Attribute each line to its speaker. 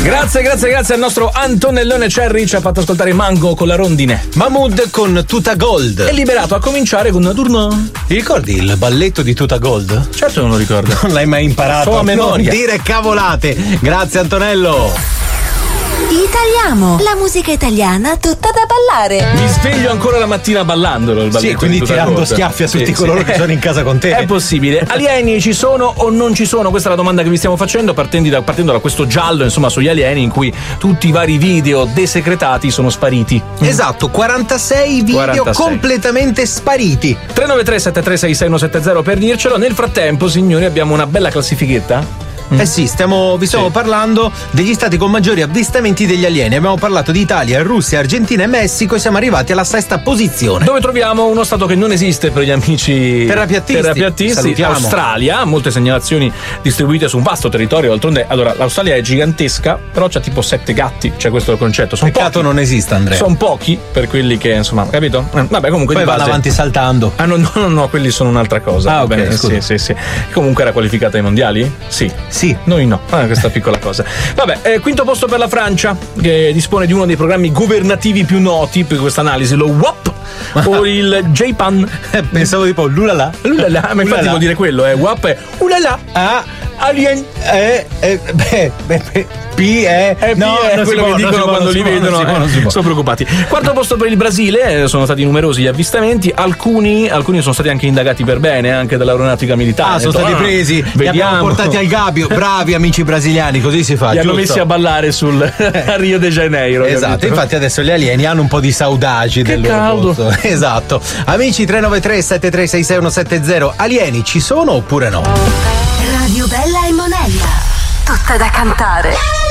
Speaker 1: Grazie al nostro Antonellone Cherry, ci ha fatto ascoltare Mango con la rondine,
Speaker 2: Mahmood con Tuta Gold.
Speaker 1: È liberato a cominciare con Turno.
Speaker 2: Ti ricordi il balletto di Tuta Gold?
Speaker 1: Certo non lo ricordo.
Speaker 2: Non l'hai mai imparato?
Speaker 1: So a memoria.
Speaker 2: Non dire cavolate. Grazie Antonello.
Speaker 3: Italiamo, la musica italiana tutta da ballare.
Speaker 1: Mi sveglio ancora la mattina ballandolo il balletto.
Speaker 2: Sì, quindi tirando schiaffi a tutti coloro che sono in casa con te.
Speaker 1: È possibile. Alieni ci sono o non ci sono? Questa è la domanda che vi stiamo facendo partendo da questo giallo, insomma, sugli alieni, in cui tutti i vari video desecretati sono spariti.
Speaker 2: Esatto, 46 video completamente spariti.
Speaker 1: 393 736 6170 per dircelo. Nel frattempo, signori, abbiamo una bella classifichetta.
Speaker 2: Eh sì, vi stiamo parlando degli stati con maggiori avvistamenti degli alieni. Abbiamo parlato di Italia, Russia, Argentina e Messico e siamo arrivati alla 6ª posizione.
Speaker 1: Dove troviamo uno stato che non esiste per gli amici
Speaker 2: terrapiattisti.
Speaker 1: Australia, molte segnalazioni distribuite su un vasto territorio. D'altronde, allora, l'Australia è gigantesca, però c'ha tipo 7 gatti, c'è questo è il concetto.
Speaker 2: Peccato non esista, Andrea.
Speaker 1: Sono pochi per quelli che, insomma, capito? Vabbè, comunque
Speaker 2: poi vanno avanti saltando.
Speaker 1: Ah no, quelli sono un'altra cosa.
Speaker 2: Ah, ok,
Speaker 1: bene, sì. Comunque era qualificata ai mondiali? Sì. Noi no, questa piccola cosa. Vabbè, quinto posto per la Francia, che dispone di uno dei programmi governativi più noti per questa analisi, lo WAP o il J-Pan.
Speaker 2: Pensavo tipo Lulala,
Speaker 1: ma infatti vuol dire quello, WAP è Ulala. Alien. No, è quello che dicono quando li vedono. Sono preoccupati. Quarto posto per il Brasile, sono stati numerosi gli avvistamenti, alcuni sono stati anche indagati per bene, anche dall'aeronautica militare.
Speaker 2: Sono stati presi, li abbiamo portati al gabbio. Bravi amici brasiliani, così si fa.
Speaker 1: Li hanno messi a ballare a Rio de Janeiro.
Speaker 2: Esatto, capito? Infatti adesso gli alieni hanno un po' di saudagi del loro posto. Esatto. Amici 393 7366 170, alieni ci sono oppure no?
Speaker 3: Radio Bella e Monella, tutta da cantare.